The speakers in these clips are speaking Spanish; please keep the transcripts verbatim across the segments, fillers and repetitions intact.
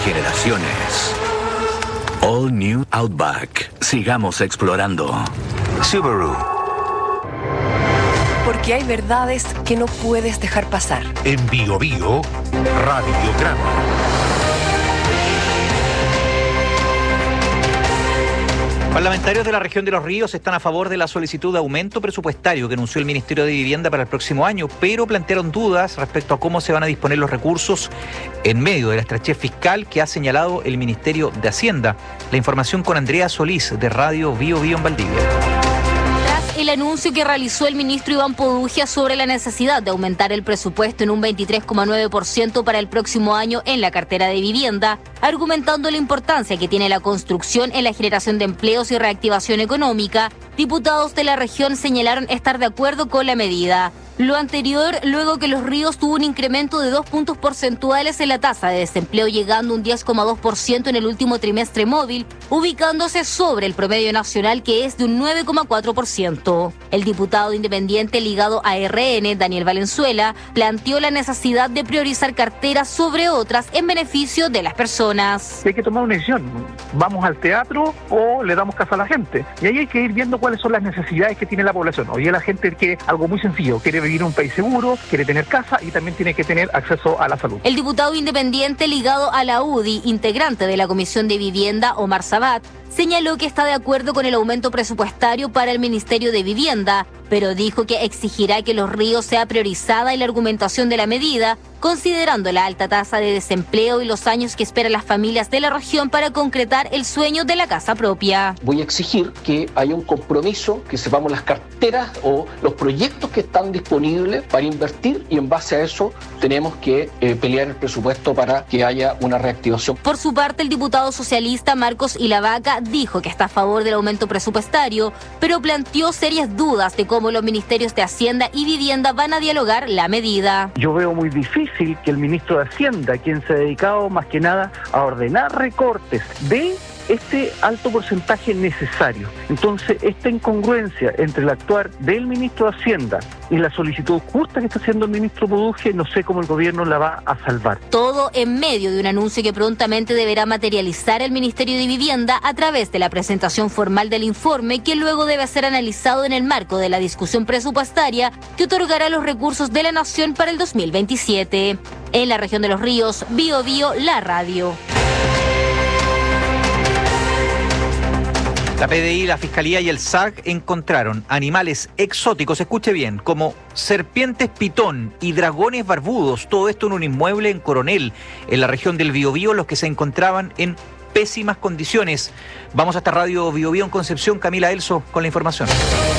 generaciones. All New Outback. Sigamos explorando. Subaru. Porque hay verdades que no puedes dejar pasar. En Bio Bio, Radiograma. Parlamentarios de la región de Los Ríos están a favor de la solicitud de aumento presupuestario que anunció el Ministerio de Vivienda para el próximo año, pero plantearon dudas respecto a cómo se van a disponer los recursos en medio de la estrechez fiscal que ha señalado el Ministerio de Hacienda. La información con Andrea Solís, de Radio Bio Bio en Valdivia. El anuncio que realizó el ministro Iván Podugia sobre la necesidad de aumentar el presupuesto en un veintitrés coma nueve por ciento para el próximo año en la cartera de vivienda, argumentando la importancia que tiene la construcción en la generación de empleos y reactivación económica, diputados de la región señalaron estar de acuerdo con la medida. Lo anterior, luego que Los Ríos tuvo un incremento de dos puntos porcentuales en la tasa de desempleo, llegando a un diez coma dos por ciento en el último trimestre móvil, ubicándose sobre el promedio nacional, que es de un nueve coma cuatro por ciento. El diputado independiente ligado a R N, Daniel Valenzuela, planteó la necesidad de priorizar carteras sobre otras en beneficio de las personas. Hay que tomar una decisión. ¿Vamos al teatro o le damos casa a la gente? Y ahí hay que ir viendo cuáles son las necesidades que tiene la población. Hoy la gente quiere algo muy sencillo, quiere vivir en un país seguro, quiere tener casa y también tiene que tener acceso a la salud. El diputado independiente ligado a la U D I, integrante de la Comisión de Vivienda, Omar Sabat, señaló que está de acuerdo con el aumento presupuestario para el Ministerio de Vivienda, pero dijo que exigirá que Los Ríos sea priorizada en la argumentación de la medida, considerando la alta tasa de desempleo y los años que esperan las familias de la región para concretar el sueño de la casa propia. Voy a exigir que haya un compromiso, que sepamos las carteras o los proyectos que están disponibles para invertir, y en base a eso tenemos que eh, pelear el presupuesto para que haya una reactivación. Por su parte, el diputado socialista Marcos Ilavaca dijo que está a favor del aumento presupuestario, pero planteó serias dudas de cómo los ministerios de Hacienda y Vivienda van a dialogar la medida. Yo veo muy difícil que el ministro de Hacienda, quien se ha dedicado más que nada a ordenar recortes, dé este alto porcentaje necesario. Entonces, esta incongruencia entre el actuar del ministro de Hacienda y la solicitud justa que está haciendo el ministro Podugia, no sé cómo el gobierno la va a salvar. Todo en medio de un anuncio que prontamente deberá materializar el Ministerio de Vivienda a través de la presentación formal del informe, que luego debe ser analizado en el marco de la discusión presupuestaria que otorgará los recursos de la Nación para el dos mil veintisiete. En la región de Los Ríos, Bio Bio, la radio. La P D I, la Fiscalía y el S A C encontraron animales exóticos, escuche bien, como serpientes pitón y dragones barbudos, todo esto en un inmueble en Coronel, en la región del Biobío, los que se encontraban en pésimas condiciones. Vamos hasta Radio Biobío en Concepción, Camila Elso con la información.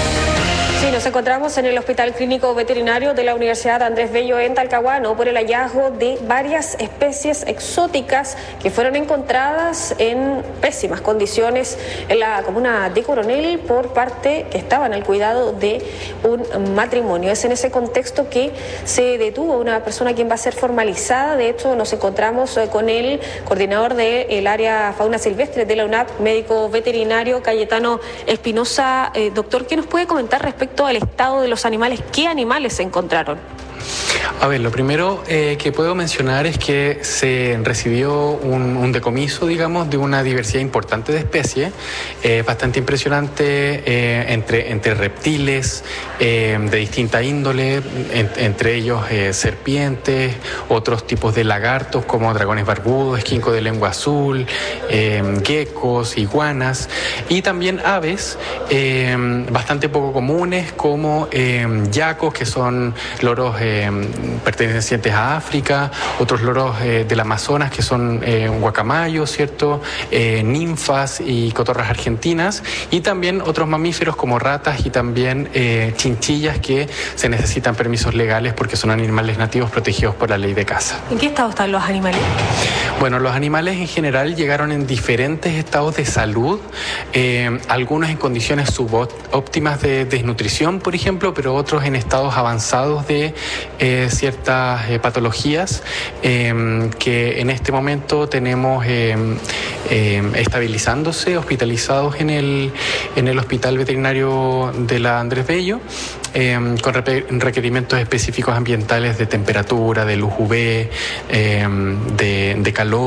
Sí, nos encontramos en el Hospital Clínico Veterinario de la Universidad Andrés Bello en Talcahuano por el hallazgo de varias especies exóticas que fueron encontradas en pésimas condiciones en la comuna de Coronel por parte que estaban al cuidado de un matrimonio. Es en ese contexto que se detuvo una persona quien va a ser formalizada. De hecho, nos encontramos con el coordinador del área fauna silvestre de la U N A P, médico veterinario Cayetano Espinosa. Eh, doctor, ¿qué nos puede comentar respecto al estado de los animales? ¿Qué animales se encontraron? A ver, lo primero eh, que puedo mencionar es que se recibió un, un decomiso, digamos, de una diversidad importante de especies, eh, bastante impresionante, eh, entre, entre reptiles eh, de distinta índole, en, entre ellos eh, serpientes, otros tipos de lagartos como dragones barbudos, esquinco de lengua azul, eh, geckos, iguanas, y también aves eh, bastante poco comunes como eh, yacos, que son loros eh, pertenecientes a África, otros loros eh, del Amazonas que son eh, guacamayos, ¿cierto? Eh, ninfas y cotorras argentinas, y también otros mamíferos como ratas y también eh, chinchillas que se necesitan permisos legales porque son animales nativos protegidos por la ley de caza. ¿En qué estado están los animales? Bueno, los animales en general llegaron en diferentes estados de salud, eh, algunos en condiciones subóptimas de desnutrición, por ejemplo, pero otros en estados avanzados de eh, ciertas eh, patologías eh, que en este momento tenemos eh, eh, estabilizándose, hospitalizados en el, en el Hospital Veterinario de la Andrés Bello, eh, con requerimientos específicos ambientales de temperatura, de luz U V, eh, de, de calor.